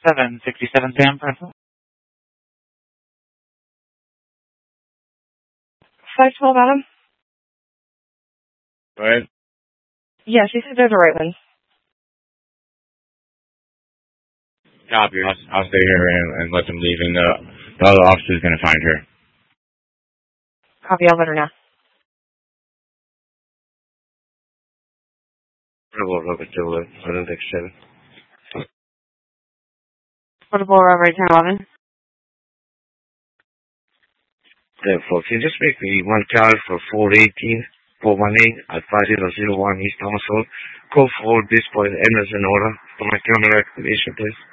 767 Sam, Preston. 512 Adam? Go ahead. Yeah, she said there's a right one. Copy. I'll stay here and let them leave, and the other officer's going to find her. Copy, I'll let her know. Robert 7. Portable Robert 1011. Yeah, folks, can you just make me one call for 418 at 5001 East Thomas Road. Call for this point, Emerson order for my camera activation, please.